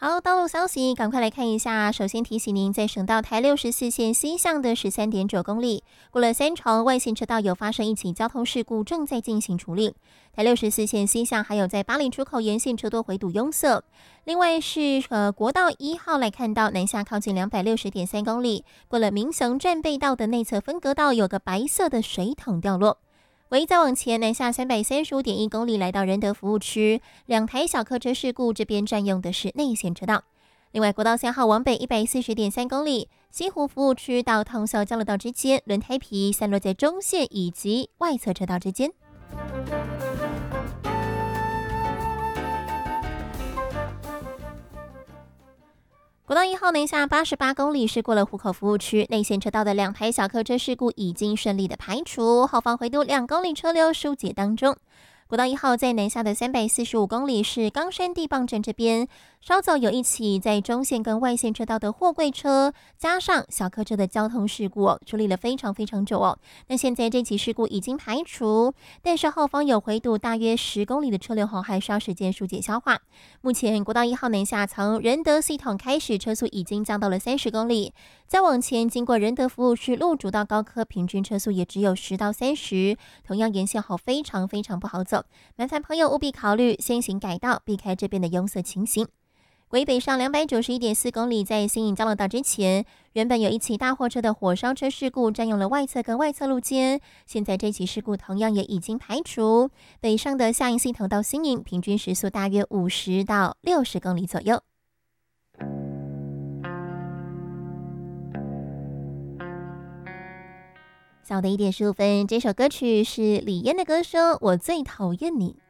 好，道路消息，赶快来看一下。首先提醒您，在省道台64线西向的13.9公里，过了三重外线车道有发生一起交通事故，正在进行处理。台64线西向还有在巴黎出口沿线车多回堵拥塞。另外是国道1号来看到南下靠近260.3公里，过了民雄站背道的内侧分隔道有个白色的水桶掉落。唯一再往前南下335.1公里，来到仁德服务区，两台小客车事故，这边占用的是内线车道。另外，国道3号往北140.3公里，西湖服务区到通霄交流道之间，轮胎皮散落在中线以及外侧车道之间。国道1号南下88公里是过了湖口服务区，内线车道的两台小客车事故已经顺利的排除，后方回堵2公里车流疏解当中。国道1号在南下的345公里是冈山地磅站这边，稍早有一起在中线跟外线车道的货柜车加上小客车的交通事故处理了非常久哦。那现在这起事故已经排除，但是后方有回堵大约10公里的车流后还需要时间疏解消化。目前国道1号南下从仁德系统开始，车速已经降到了30公里，再往前经过仁德服务区路主到高科，平均车速也只有10到30，同样沿线好非常不好走。麻烦朋友务必考虑先行改道，避开这边的拥塞情形。轨北上291.4公里，在新营交流道之前，原本有一起大货车的火烧车事故，占用了外侧跟外侧路肩。现在这起事故同样也已经排除，北上的下营系统到新营，平均时速大约50到60公里左右。下午的1点15分，这首歌曲是李嫣的歌声《我最讨厌你》。